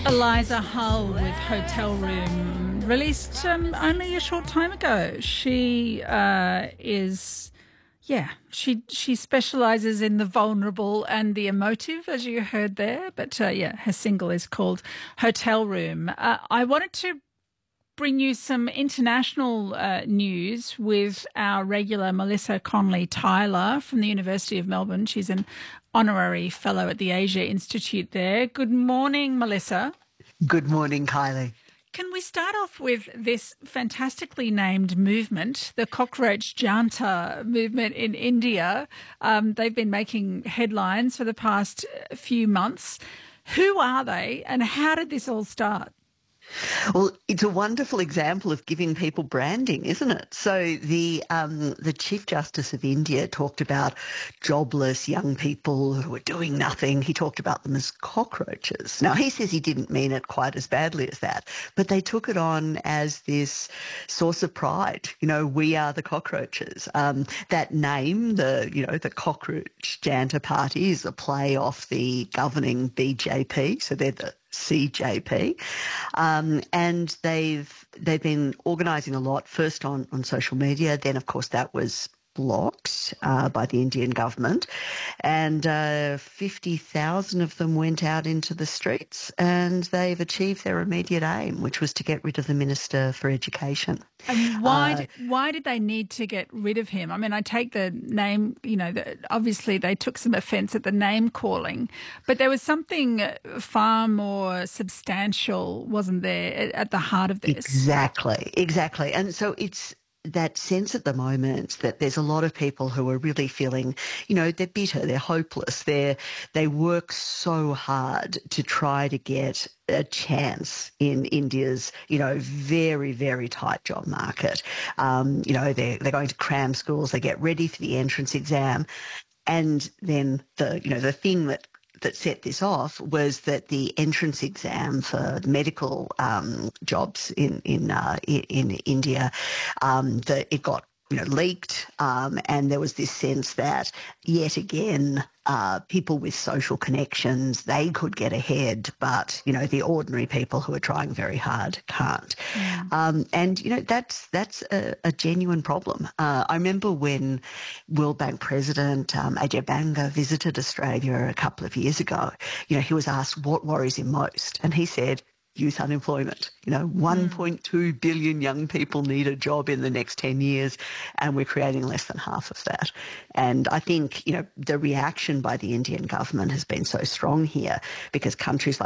Eliza Hull with Hotel Room, released only a short time ago. She she specialises in the vulnerable and the emotive, as you heard there. But her single is called Hotel Room. I wanted to bring you some international news with our regular Melissa Conley-Tyler from the University of Melbourne. She's an honorary fellow at the Asia Institute there. Good morning, Melissa. Good morning, Kylie. Can we start off with this fantastically named movement, the Cockroach Janta movement in India? They've been making headlines for the past few months. Who are they and how did this all start? Well, it's a wonderful example of giving people branding, isn't it? So the Chief Justice of India talked about jobless young people who were doing nothing. He talked about them as cockroaches. Now, he says he didn't mean it quite as badly as that, but they took it on as this source of pride. You know, we are the cockroaches. That name, the Cockroach Janta Party, is a play off the governing BJP. So they're the CJP, and they've been organising a lot, first on social media, then of course that was blocked by the Indian government, and 50,000 of them went out into the streets, and they've achieved their immediate aim, which was to get rid of the Minister for Education. And why did they need to get rid of him? I mean, I take the name, obviously they took some offence at the name calling, but there was something far more substantial, wasn't there, at the heart of this? Exactly. And so it's that sense at the moment that there's a lot of people who are really feeling, they're bitter, they're hopeless, they work so hard to try to get a chance in India's, very, very tight job market. They're going to cram schools, they get ready for the entrance exam, and then the thing that set this off was that the entrance exam for medical jobs in India, that it got leaked, and there was this sense that yet again people with social connections, they could get ahead, but the ordinary people who are trying very hard can't. And that's a genuine problem. I remember when World Bank President Ajay Banga visited Australia a couple of years ago, he was asked what worries him most, and he said youth unemployment. 1.2 billion young people need a job in the next 10 years, and we're creating less than half of that. And I think, the reaction by the Indian government has been so strong here because countries like